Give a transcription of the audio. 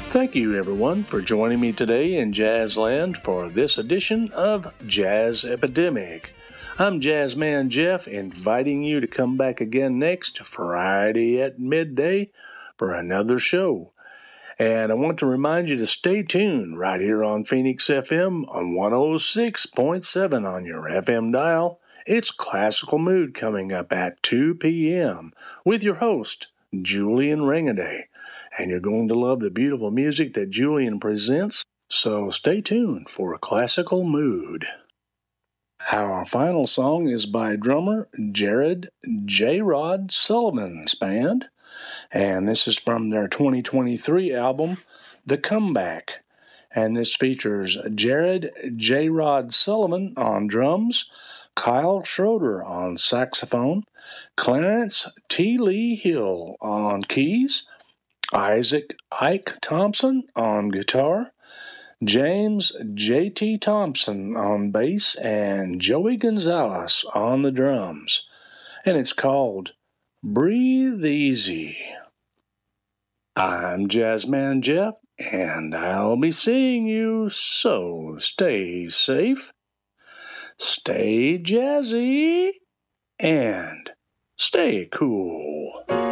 Thank you, everyone, for joining me today in Jazzland for this edition of Jazz Epidemic. I'm Jazzman Jeff, inviting you to come back again next Friday at midday for another show. And I want to remind you to stay tuned right here on Phoenix FM on 106.7 on your FM dial. It's Classical Mood coming up at 2 p.m. with your host, Julian Ringaday. And you're going to love the beautiful music that Julian presents, so stay tuned for a Classical Mood. Our final song is by drummer Jared J. Rod Sullivan's band, and this is from their 2023 album, The Comeback. And this features Jared J. Rod Sullivan on drums, Kyle Schroeder on saxophone, Clarence T. Lee Hill on keys, Isaac Ike Thompson on guitar, James J.T. Thompson on bass, and Joey Gonzalez on the drums. And it's called Breathe Easy. I'm Jazzman Jeff, and I'll be seeing you, so stay safe, stay jazzy, and stay cool.